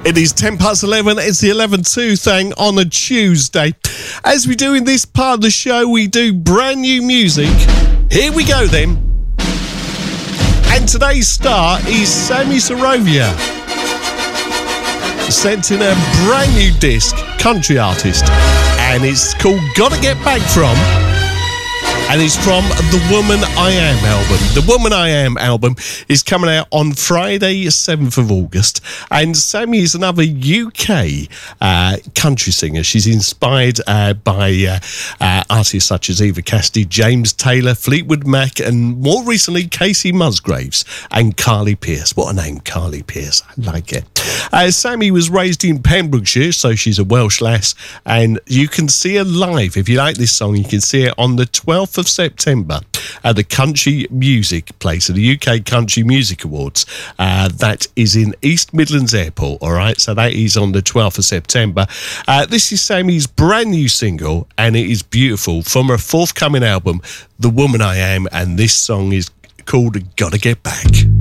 It is 10 past 11. It's the 11:02 thing on a Tuesday. As we do in this part of the show, we do brand new music. Here we go then. And today's star is Sammy Sarovia. Sent in a brand new disc, country artist. And it's called Gotta Get Back From. And it's from the Woman I Am album. The Woman I Am album is coming out on Friday, 7th of August. And Sammy is another UK country singer. She's inspired by artists such as Eva Cassidy, James Taylor, Fleetwood Mac, and more recently, Casey Musgraves and Carly Pearce. What a name, Carly Pearce. I like it. Sammy was raised in Pembrokeshire, so she's a Welsh lass. And you can see her live. If you like this song, you can see it on the 12th of September at the Country Music Place at the UK Country Music Awards. That is in East Midlands Airport, all right? So that is on the 12th of September. This is Sammy's brand new single, and it is beautiful, from her forthcoming album, The Woman I Am, and this song is called Gotta Get Back.